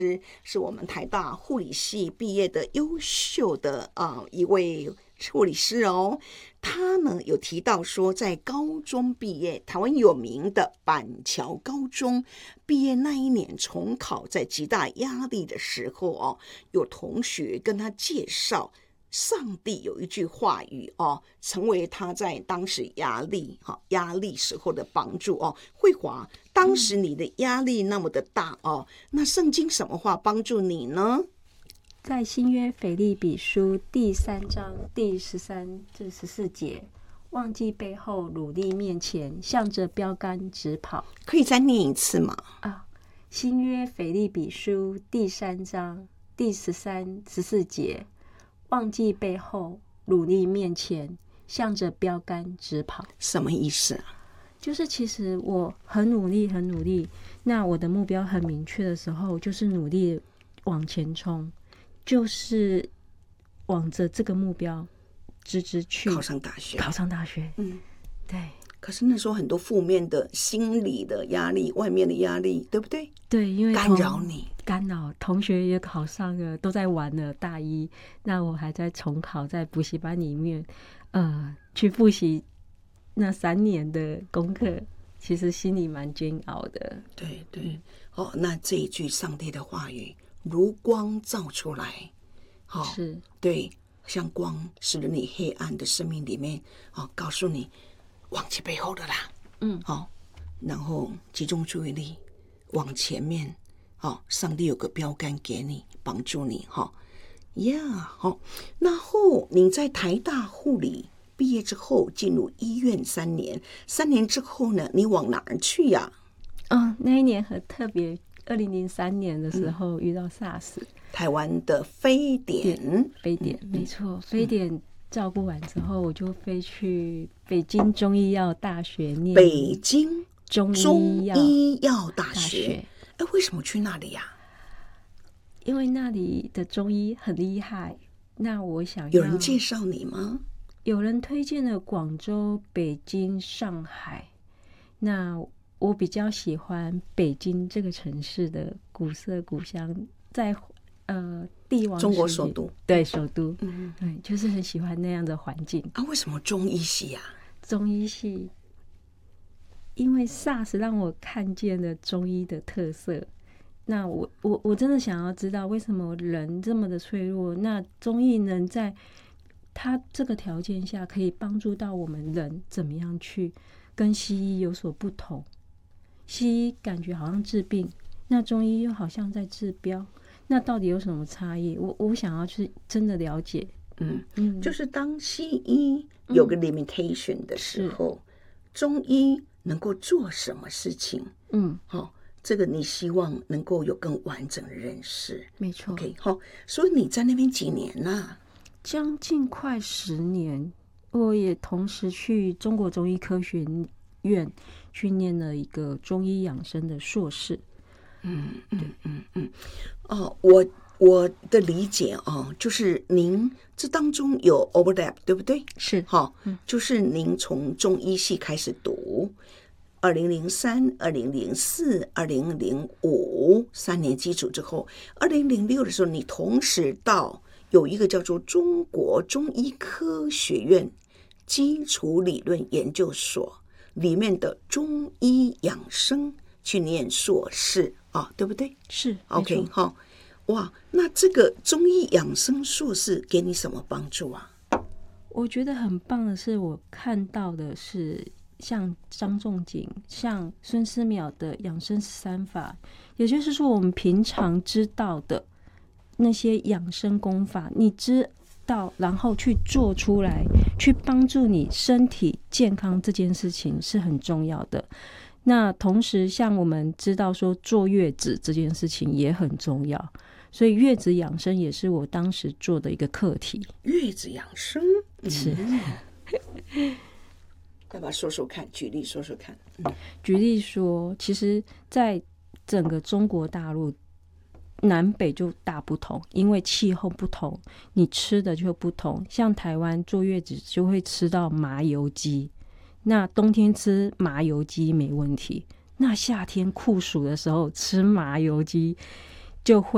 是我们台大护理系毕业的优秀的一位护理师哦。他呢有提到说，在高中毕业，台湾有名的板桥高中毕业那一年重考，在极大压力的时候哦，有同学跟他介绍上帝有一句话语哦，成为他在当时压力时候的帮助哦。慧华，当时你的压力那么的大哦，那圣经什么话帮助你呢？ 在新约腓立比书第3章第13至14节，忘记背后，努力面前，向着标杆直跑。 可以再念一次吗？ 新约腓立比书第3章第13、14节，忘记背后，努力面前，向着标杆直跑。 什么意思啊？ 就是其实我很努力，那我的目标很明确的时候，就是努力往前冲，就是往着这个目标直去考上大学。 对。 可是那时候很多负面的心理的压力，外面的压力，对不对？ 对，因为干扰同学也考上了，都在玩了大一，那我还在重考，在补习班里面去复习那3年的功课，其实心里蛮煎熬的。 对对，那这一句上帝的话语如光照出来， 是对，像光使得你黑暗的生命里面告诉你忘记背后的啦，然后集中注意力往前面，上帝有个标杆给你，帮助你，然后你在台大护理毕业之后进入医院3年之后呢，你往哪儿去呀？ 那一年很特别，2003年的时候遇到 SARS， 台湾的非典， 没错，非典照顾完之后，我就飞去北京中医药大学念北京中医药大学。为什么去那里呀？ 因为那里的中医很厉害。那我想有人介绍你吗？ 有人推荐了广州、北京、上海。那我比较喜欢北京这个城市的古色古香，在帝王中国首都， 对，首都，对，就是很喜欢那样的环境。 为什么中医系啊？ 中医系，因为 SARS 让我看见了中医的特色。那我真的想要知道为什么人这么的脆弱，那中医能在它这个条件下可以帮助到我们人怎么样去跟西医有所不同。西医感觉好像治病，那中医又好像在治标，那到底有什么差异？我想要去真的了解。 就是当西医有个 limitation 的时候，中医能够做什么事情？这个你希望能够有更完整的认识。 没错。 OK， 所以你在那边几年啊？ 将近快10年。我也同时去中国中医科学院去念了一个中医养生的硕士。 我的理解就是您这当中有 overlap， 对不对？ 是， 就是您从中医系开始读，2003、2004、2005 3年基础之后，2006的时候，你同时到有一个叫做中国中医科学院基础理论研究所里面的中医养生去念硕士对不对？ 是 OK 哇，那这个中医养生硕士给你什么帮助啊？ 我觉得很棒的是，我看到的是像张仲景、像孙思邈的养生13法，也就是说我们平常知道的那些养生功法，你知道然后去做出来，去帮助你身体健康，这件事情是很重要的。那同时像我们知道说坐月子这件事情也很重要，所以月子养生也是我当时做的一个课题。 月子养生是要不要说说看，举例说说看？ 举例说，其实在整个中国大陆南北就大不同，因为气候不同，你吃的就不同。像台湾坐月子就会吃到麻油鸡，那冬天吃麻油鸡没问题，那夏天酷暑的时候吃麻油鸡就会